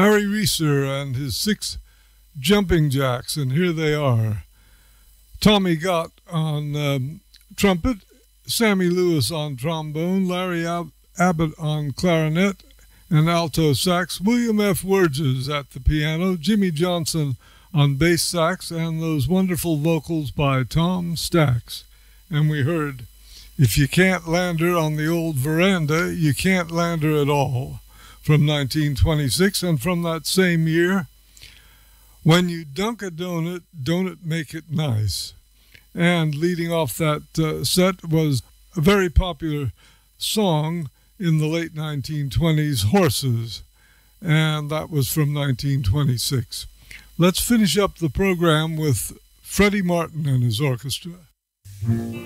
Harry Reeser and his 6 jumping jacks, and here they are. Tommy Gott on trumpet, Sammy Lewis on trombone, Larry Abbott on clarinet and alto sax, William F. Wurges at the piano, Jimmy Johnson on bass sax, and those wonderful vocals by Tom Stax. And we heard, "If You Can't Land Her on the Old Veranda, You Can't Land Her at All," from 1926, and from that same year, "When You Dunk a Donut, Don't It Make It Nice." And leading off that set was a very popular song in the late 1920s, "Horses," and that was from 1926. Let's finish up the program with Freddie Martin and his orchestra.